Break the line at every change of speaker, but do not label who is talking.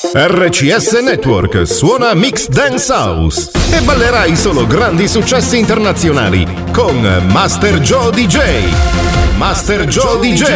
RCS Network suona Mix Dance House e ballerai solo grandi successi internazionali con Master Joe DJ. Master Joe DJ.